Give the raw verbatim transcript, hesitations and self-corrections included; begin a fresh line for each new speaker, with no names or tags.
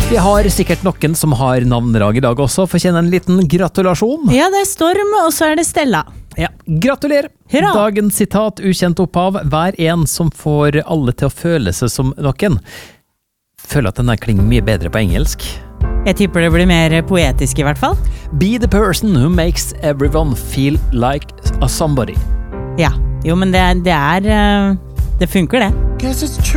Vi har sikkert noen som har navnedag I dag også, fortjener en liten gratulasjon.
Ja, det er Storm, og så er det Stella.
Ja, gratulerer!
Hurra!
Dagens sitat, ukjent opphav, hver en som får alle til å føle seg som noen. Føler at denne klinger mye bedre på engelsk.
Jeg tipper det blir mer poetisk I hvert fall.
Be the person who makes everyone feel like a somebody.
Ja, jo, men det, det er, det funker det.
Guess it's true.